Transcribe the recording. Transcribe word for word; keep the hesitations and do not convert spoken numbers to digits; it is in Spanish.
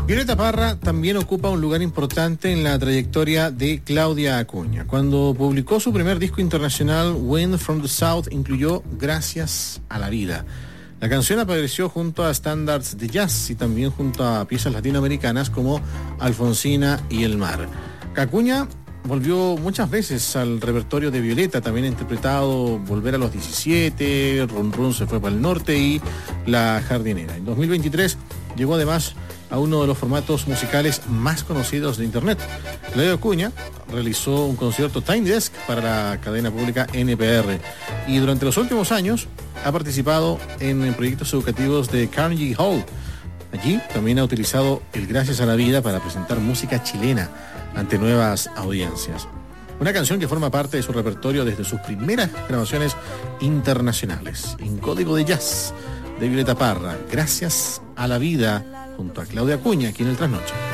Violeta Parra también ocupa un lugar importante en la trayectoria de Claudia Acuña. Cuando publicó su primer disco internacional, Wind from the South, incluyó Gracias a la Vida. La canción apareció junto a estándares de jazz y también junto a piezas latinoamericanas como Alfonsina y El Mar. Acuña volvió muchas veces al repertorio de Violeta, también ha interpretado Volver a los diecisiete, Run Run se fue para el norte y La Jardinera. En dos mil veintitrés llegó además a uno de los formatos musicales más conocidos de Internet. Claudia Acuña realizó un concierto Tiny Desk para la cadena pública N P R y durante los últimos años ha participado en proyectos educativos de Carnegie Hall. Allí también ha utilizado el Gracias a la Vida para presentar música chilena ante nuevas audiencias. Una canción que forma parte de su repertorio desde sus primeras grabaciones internacionales. En Código de Jazz de Violeta Parra, Gracias a la Vida, junto a Claudia Acuña, aquí en El Trasnoche.